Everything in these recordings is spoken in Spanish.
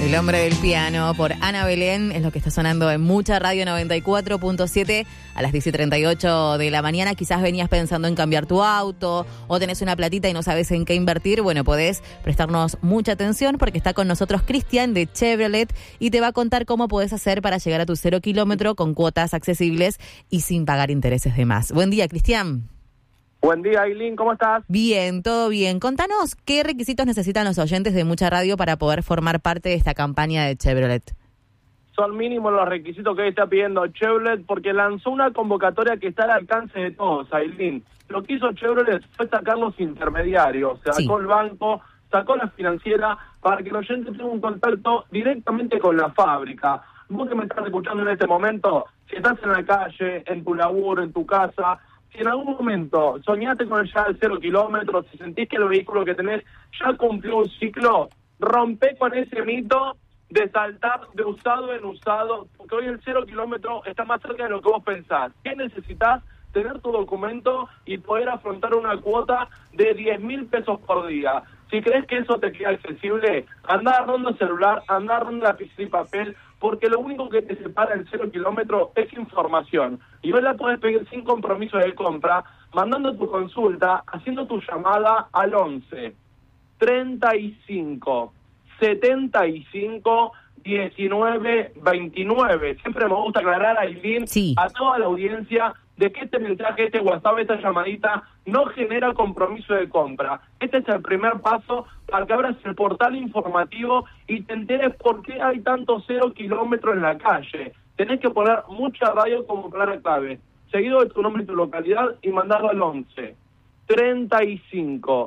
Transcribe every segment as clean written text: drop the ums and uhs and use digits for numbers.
El hombre del piano por Ana Belén es lo que está sonando en Mucha Radio 94.7 a las 10:38 de la mañana. Quizás venías pensando en cambiar tu auto o tenés una platita y no sabes en qué invertir. Bueno, podés prestarnos mucha atención porque está con nosotros Cristian de Chevrolet y te va a contar cómo podés hacer para llegar a tu 0 kilómetro con cuotas accesibles y sin pagar intereses de más. Buen día, Cristian. Buen día, Aileen, ¿cómo estás? Bien, todo bien. Contanos, ¿qué requisitos necesitan los oyentes de Mucha Radio para poder formar parte de esta campaña de Chevrolet? Son mínimos los requisitos que hoy está pidiendo Chevrolet porque lanzó una convocatoria que está al alcance de todos, Aileen. Lo que hizo Chevrolet fue sacar los intermediarios, sacó el banco, sacó la financiera para que el oyente tenga un contacto directamente con la fábrica. Vos que me estás escuchando en este momento, si estás en la calle, en tu laburo, en tu casa, si en algún momento soñaste con ya el 0 kilómetros, si sentís que el vehículo que tenés ya cumplió un ciclo, rompé con ese mito de saltar de usado en usado, porque hoy el 0 kilómetro está más cerca de lo que vos pensás. ¿Qué necesitas? Tener tu documento y poder afrontar una cuota de 10.000 pesos por día. Si crees que eso te queda accesible, anda agarrando el celular, anda agarrando lápiz y papel, porque lo único que te separa del 0 kilómetro es información. Y vos la podés pedir sin compromiso de compra, mandando tu consulta, haciendo tu llamada al 11 35 75 19 29. Siempre me gusta aclarar, Aileen, a toda la audiencia, de que este mensaje, este WhatsApp, esta llamadita no genera compromiso de compra. Este es el primer paso para que abras el portal informativo y te enteres por qué hay tantos 0 kilómetros en la calle. Tenés que poner Mucha Radio como palabra clave, seguido de tu nombre y tu localidad, y mandarlo al 11 35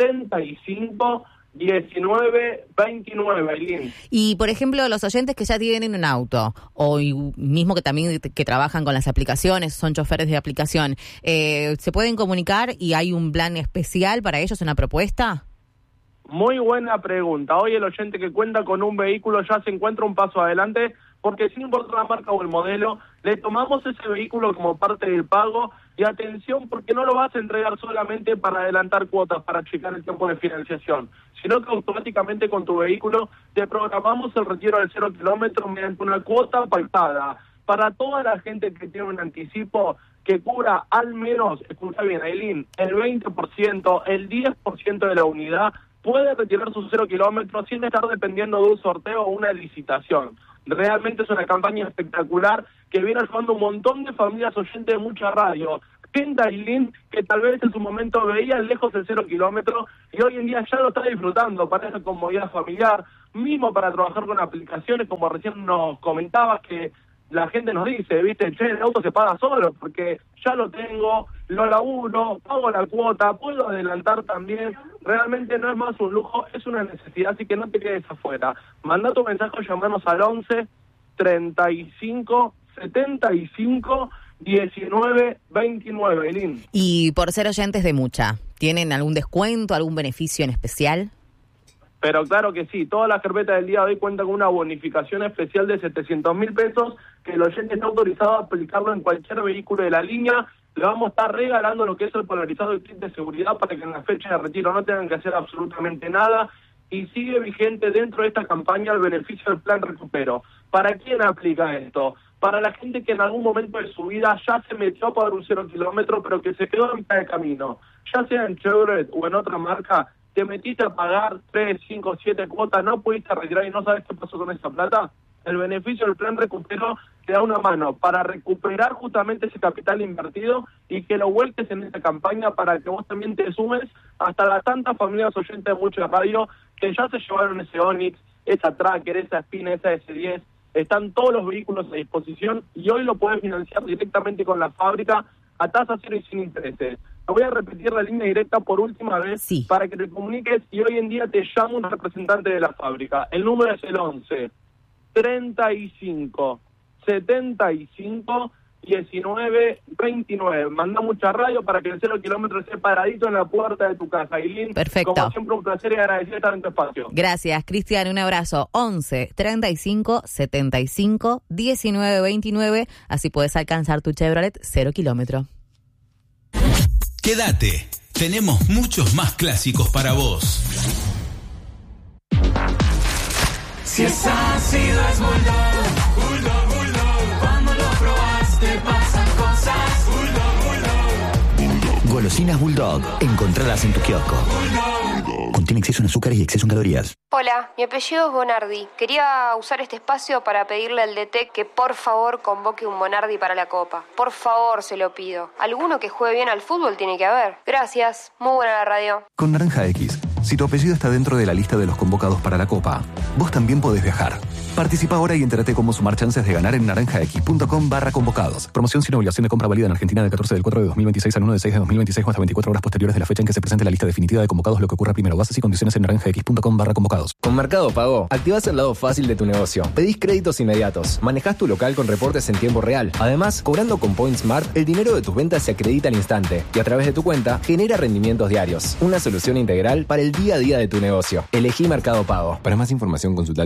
75 19 29, Aileen. Y, por ejemplo, los oyentes que ya tienen un auto, o mismo que también que trabajan con las aplicaciones, son choferes de aplicación, ¿se pueden comunicar y hay un plan especial para ellos, una propuesta? Muy buena pregunta. Hoy el oyente que cuenta con un vehículo ya se encuentra un paso adelante, porque sin importar la marca o el modelo, le tomamos ese vehículo como parte del pago. Y atención, porque no lo vas a entregar solamente para adelantar cuotas, para checar el tiempo de financiación, sino que automáticamente con tu vehículo te programamos el retiro del 0 kilómetro mediante una cuota pactada. Para toda la gente que tiene un anticipo que cubra al menos, escucha bien, Aileen, el 20%, el 10% de la unidad, puede retirar sus 0 kilómetros sin estar dependiendo de un sorteo o una licitación. Realmente es una campaña espectacular que viene ayudando a un montón de familias oyentes de Mucha Radio. Gente, Aileen, que tal vez en su momento veía lejos el 0 kilómetro y hoy en día ya lo está disfrutando para esa comodidad familiar, mismo para trabajar con aplicaciones, como recién nos comentabas, que la gente nos dice, viste, che, el auto se paga solo porque ya lo tengo, lo laburo, pago la cuota, puedo adelantar también. Realmente no es más un lujo, es una necesidad, así que no te quedes afuera. Mandá tu mensaje o llamarnos al 11 35 75 19 29, Elín. Y por ser oyentes de Mucha, ¿tienen algún descuento, algún beneficio en especial? Pero claro que sí, todas las carpetas del día de hoy cuentan con una bonificación especial de 700.000 pesos, que el oyente está autorizado a aplicarlo en cualquier vehículo de la línea. Le vamos a estar regalando lo que es el polarizado y kit de seguridad para que en la fecha de retiro no tengan que hacer absolutamente nada. Y sigue vigente dentro de esta campaña el beneficio del plan Recupero. ¿Para quién aplica esto? Para la gente que en algún momento de su vida ya se metió a pagar un 0 kilómetro, pero que se quedó en mitad de camino. Ya sea en Chevrolet o en otra marca, te metiste a pagar 3, 5, 7 cuotas, no pudiste retirar y no sabes qué pasó con esa plata. El beneficio del plan Recupero te da una mano para recuperar justamente ese capital invertido y que lo vuelques en esta campaña para que vos también te sumes hasta las tantas familias oyentes de Mucha Radio que ya se llevaron ese Onix, esa Tracker, esa Spin, esa S10. Están todos los vehículos a disposición y hoy lo puedes financiar directamente con la fábrica a tasa cero y sin intereses. Te voy a repetir la línea directa por última vez para que te comuniques y hoy en día te llama un representante de la fábrica. El número es el 11 35 75 19 29. Manda Mucha Radio para que el 0 kilómetro esté paradito en la puerta de tu casa. Aileen, perfecto. Como siempre, un placer y agradecido estar en tu espacio. Gracias, Cristian. Un abrazo. 11 35 75 19 29. Así puedes alcanzar tu Chevrolet 0 kilómetro. Quédate. Tenemos muchos más clásicos para vos. Si es ácido es Bulldog, Bulldog, Bulldog. Cuando lo probaste pasan cosas. Bulldog, Bulldog. Golosinas Bulldog. Encontralas en tu kiosco. Bulldog. Contiene exceso en azúcares y exceso en calorías. Hola, mi apellido es Bonardi. Quería usar este espacio para pedirle al DT que por favor convoque un Bonardi para la Copa. Por favor, se lo pido. Alguno que juegue bien al fútbol tiene que haber. Gracias. Muy buena la radio. Con Naranja X, si tu apellido está dentro de la lista de los convocados para la Copa, vos también podés viajar. Participa ahora y entérate cómo sumar chances de ganar en naranjax.com/convocados. Promoción sin obligación de compra válida en Argentina del 14 del 4 de 2026 al 1 de 6 de 2026 o hasta 24 horas posteriores de la fecha en que se presente la lista definitiva de convocados, lo que ocurra primero. Bases y condiciones en naranjax.com/convocados. Con Mercado Pago, activás el lado fácil de tu negocio. Pedís créditos inmediatos. Manejás tu local con reportes en tiempo real. Además, cobrando con Point Smart, el dinero de tus ventas se acredita al instante y a través de tu cuenta genera rendimientos diarios. Una solución integral para el día a día de tu negocio. Elegí Mercado Pago. Para más información consulta en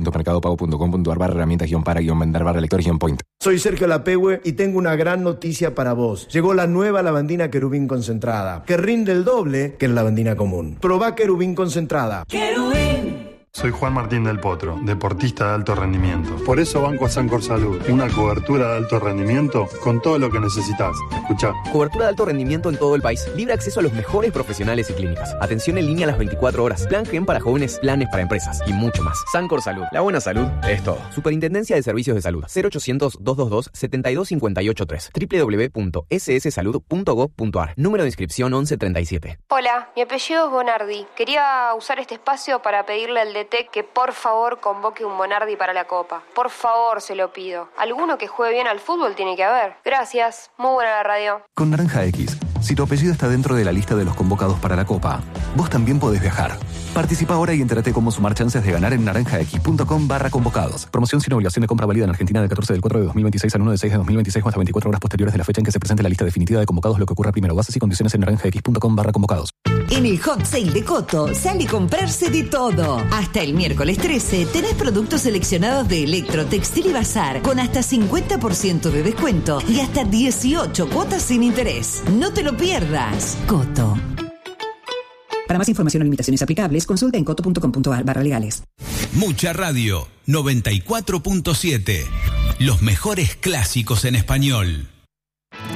www.mercadopago.com.ar/herramientas-para-vender-lector-point. Soy Sergio Lapehue y tengo una gran noticia para vos. Llegó la nueva lavandina Querubín concentrada, que rinde el doble que la lavandina común. Probá Querubín concentrada. Querubín. Soy Juan Martín del Potro, deportista de alto rendimiento. Por eso banco a Sancor Salud, una cobertura de alto rendimiento con todo lo que necesitas. Escuchá. Cobertura de alto rendimiento en todo el país. Libre acceso a los mejores profesionales y clínicas. Atención en línea a las 24 horas. Plan Gen para jóvenes, planes para empresas y mucho más. Sancor Salud. La buena salud es todo. Superintendencia de Servicios de Salud. 0800-222-72583. www.sssalud.gov.ar. Número de inscripción 1137. Hola, mi apellido es Bonardi. Quería usar este espacio para pedirle al DT que por favor convoque un Bonardi para la Copa. Por favor, se lo pido. Alguno que juegue bien al fútbol tiene que haber. Gracias. Muy buena la radio. Con Naranja X, si tu apellido está dentro de la lista de los convocados para la Copa, vos también podés viajar. Participa ahora y entérate cómo sumar chances de ganar en naranjax.com/convocados. Promoción sin obligación de compra válida en Argentina del 14 del 4 de 2026 al 1 de 6 de 2026 o hasta 24 horas posteriores de la fecha en que se presente la lista definitiva de convocados, lo que ocurra primero. Bases y condiciones en naranjax.com/convocados. En el Hot Sale de Coto sale a comprarse de todo. Hasta el miércoles 13 tenés productos seleccionados de Electro, Textil y Bazar con hasta 50% de descuento y hasta 18 cuotas sin interés. No te lo pierdas. Coto. Para más información o limitaciones aplicables, consulta en coto.com.ar/legales. Mucha Radio 94.7. Los mejores clásicos en español.